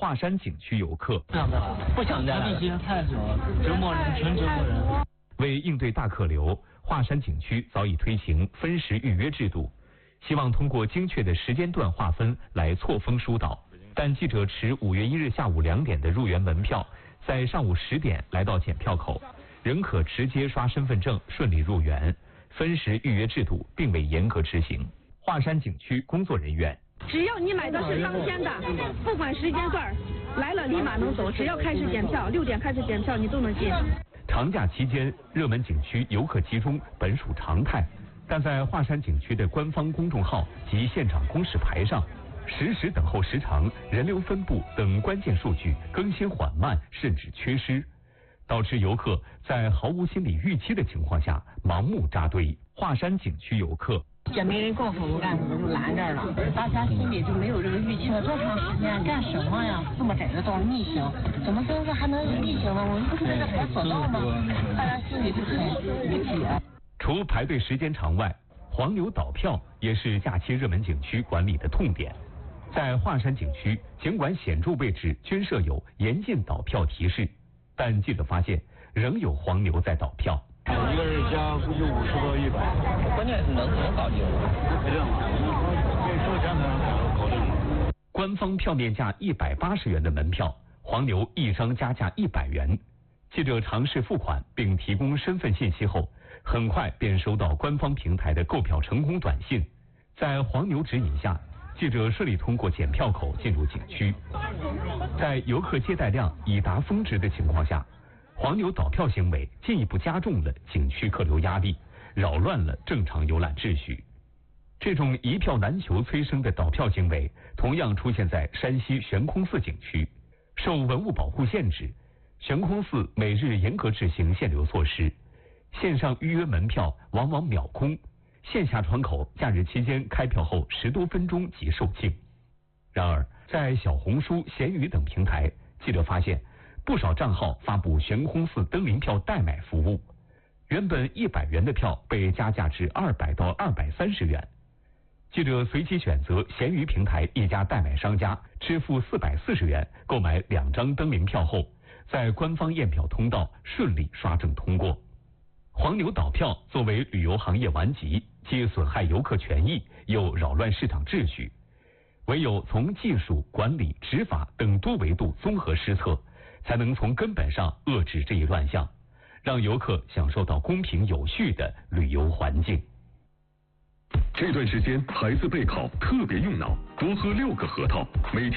华山景区游客。 不想再来，不想再来，时间太久了，折磨人，纯折磨人。 为应对大客流，华山景区早已推行分时预约制度，希望通过精确的时间段划分来错峰疏导。但记者持5月1日下午2点的入园门票，在上午10点来到检票口，仍可直接刷身份证顺利入园。分时预约制度并未严格执行。华山景区工作人员： 只要你买的是当天的，不管时间段，来了立马能走，只要开始检票，6点开始检票，你都能进。 长假期间，热门景区游客集中本属常态，但在华山景区的官方公众号及现场公示牌上，实时等候时长、人流分布等关键数据更新缓慢，甚至缺失，导致游客在毫无心理预期的情况下盲目扎堆。华山景区游客： 这没人告诉我们干什么，就拦这儿了。大家心里就没有这个预期了，多长时间干什么呀？这么窄的道逆行，怎么跟着还能逆行呢？我们不是在这排索道吗？大家心里就很理解。 除排队时间长外，黄牛倒票也是假期热门景区管理的痛点。在华山景区，尽管显著位置均设有严禁倒票提示，但记者发现仍有黄牛在倒票。 一个人加估计50到100， 关键是能搞定。 这样啊，这收钱才能搞定。 官方票面价180元的门票，黄牛一张加价100元。记者尝试付款并提供身份信息后，很快便收到官方平台的购票成功短信。在黄牛指引下，记者顺利通过检票口进入景区。在游客接待量已达峰值的情况下，黄牛倒票行为进一步加重了景区客流压力，扰乱了正常游览秩序。这种一票难求催生的倒票行为，同样出现在山西悬空寺景区。受文物保护限制，悬空寺每日严格执行限流措施，线上预约门票往往秒空，线下窗口假日期间开票后10多分钟即售罄。然而，在小红书、闲鱼等平台，记者发现不少账号发布悬空寺登临票代买服务，原本100元的票被加价至200到230元。记者随机选择闲鱼平台一家代买商家，支付440元购买2张登临票后，在官方验票通道顺利刷证通过。黄牛倒票作为旅游行业顽疾，既损害游客权益，又扰乱市场秩序。唯有从技术、管理、执法等多维度综合施策，才能从根本上遏制这一乱象，让游客享受到公平有序的旅游环境。 这段时间孩子备考特别用脑，多喝6个核桃，每天